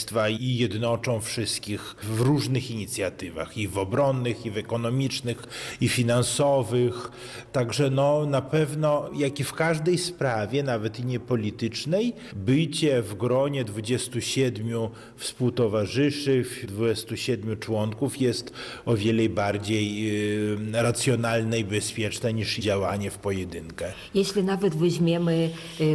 społeczeństwa i jednoczą wszystkich w różnych inicjatywach, i w obronnych, i w ekonomicznych, i finansowych. Także na pewno, jak i w każdej sprawie, nawet i niepolitycznej, bycie w gronie 27 współtowarzyszy, 27 członków jest o wiele bardziej racjonalne i bezpieczne niż działanie w pojedynkę. Jeśli nawet weźmiemy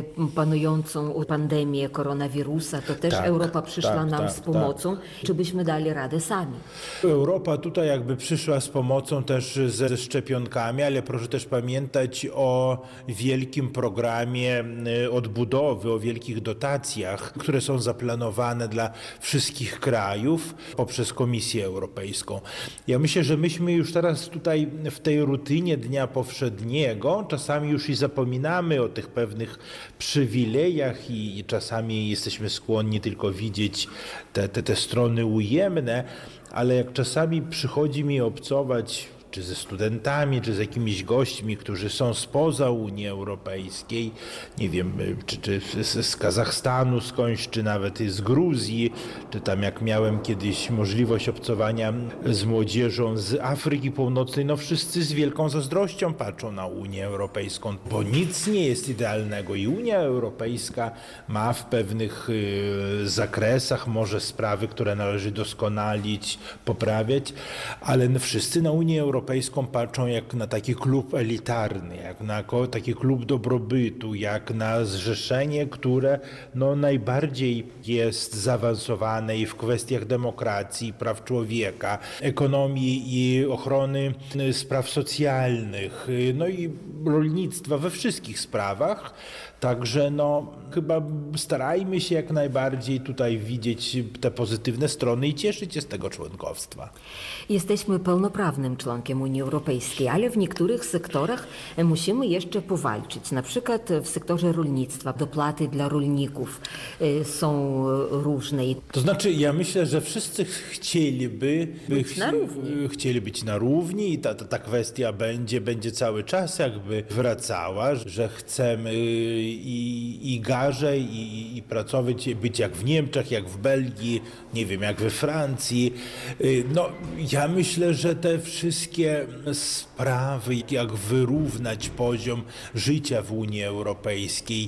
panującą pandemię koronawirusa, to też Europa przyszła nam z pomocą. Czy byśmy dali radę sami? Europa tutaj jakby przyszła z pomocą też ze szczepionkami, ale proszę też pamiętać o wielkim programie odbudowy, o wielkich dotacjach, które są zaplanowane dla wszystkich krajów poprzez Komisję Europejską. Ja myślę, że myśmy już teraz tutaj w tej rutynie dnia powszedniego czasami już i zapominamy o tych pewnych przywilejach i czasami jesteśmy skłonni tylko widzieć te strony ujemne, ale jak czasami przychodzi mi obcować czy ze studentami, czy z jakimiś gośćmi, którzy są spoza Unii Europejskiej, nie wiem, czy z Kazachstanu skądś, czy nawet z Gruzji, czy tam jak miałem kiedyś możliwość obcowania z młodzieżą z Afryki Północnej, wszyscy z wielką zazdrością patrzą na Unię Europejską, bo nic nie jest idealnego i Unia Europejska ma w pewnych zakresach może sprawy, które należy doskonalić, poprawiać, ale wszyscy na Unię Europejską patrzą jak na taki klub elitarny, jak na taki klub dobrobytu, jak na zrzeszenie, które najbardziej jest zaawansowane i w kwestiach demokracji, praw człowieka, ekonomii i ochrony spraw socjalnych, i rolnictwa, we wszystkich sprawach. Także chyba starajmy się jak najbardziej tutaj widzieć te pozytywne strony i cieszyć się z tego członkostwa. Jesteśmy pełnoprawnym członkiem Unii Europejskiej, ale w niektórych sektorach musimy jeszcze powalczyć. Na przykład w sektorze rolnictwa dopłaty dla rolników są różne. To znaczy, ja myślę, że wszyscy chcieliby być na równi i ta kwestia będzie cały czas jakby wracała, że chcemy i garzej, i pracować, być jak w Niemczech, jak w Belgii, nie wiem, jak we Francji. Ja myślę, że te wszystkie sprawy, jak wyrównać poziom życia w Unii Europejskiej,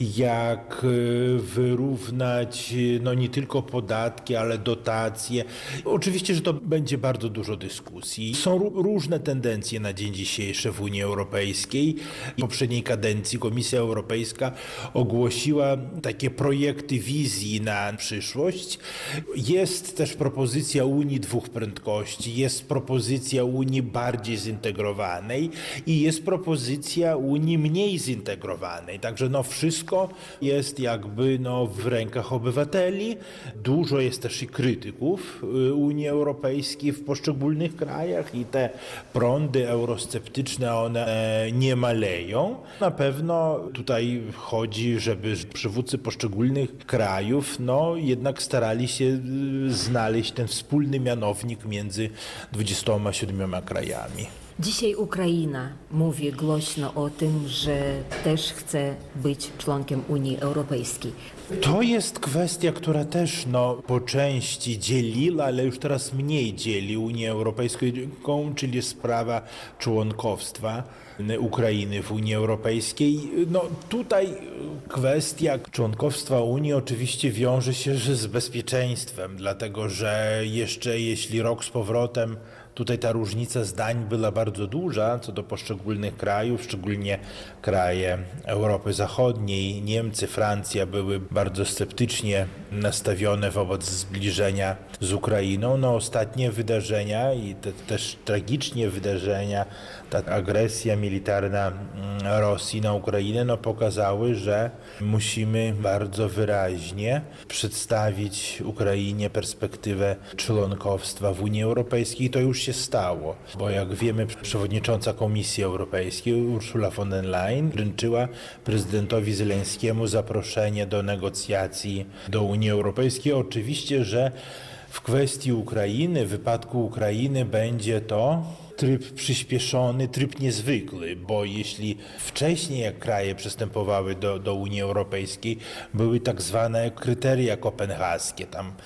jak wyrównać nie tylko podatki, ale dotacje. Oczywiście, że to będzie bardzo dużo dyskusji. Są różne tendencje na dzień dzisiejszy w Unii Europejskiej. W poprzedniej kadencji Komisja Europejska ogłosiła takie projekty wizji na przyszłość. Jest też propozycja Unii dwóch prędkości, jest propozycja Unii bardziej zintegrowanej i jest propozycja Unii mniej zintegrowanej. Także wszystko jest jakby w rękach obywateli. Dużo jest też i krytyków Unii Europejskiej w poszczególnych krajach i te prądy eurosceptyczne, one nie maleją. Na pewno tutaj chodzi, żeby przywódcy poszczególnych krajów jednak starali się znaleźć ten wspólny mianownik między 27 krajami. Dzisiaj Ukraina mówi głośno o tym, że też chce być członkiem Unii Europejskiej. To jest kwestia, która też po części dzieliła, ale już teraz mniej dzieli Unię Europejską, czyli sprawa członkostwa Ukrainy w Unii Europejskiej. Tutaj kwestia członkostwa Unii oczywiście wiąże się z bezpieczeństwem, dlatego że jeszcze jeśli rok z powrotem tutaj ta różnica zdań była bardzo duża co do poszczególnych krajów, szczególnie kraje Europy Zachodniej, Niemcy, Francja były bardzo sceptycznie nastawione wobec zbliżenia z Ukrainą. Ostatnie wydarzenia i te też tragicznie wydarzenia, ta agresja militarna Rosji na Ukrainę pokazały, że musimy bardzo wyraźnie przedstawić Ukrainie perspektywę członkostwa w Unii Europejskiej. To już się stało, bo jak wiemy, przewodnicząca Komisji Europejskiej Ursula von der Leyen wręczyła prezydentowi Zełenskiemu zaproszenie do negocjacji do Unii Europejskiej. Oczywiście, że w kwestii Ukrainy, w wypadku Ukrainy będzie to tryb przyspieszony, tryb niezwykły, bo jeśli wcześniej jak kraje przystępowały do Unii Europejskiej, były tak zwane kryteria kopenhaskie, tam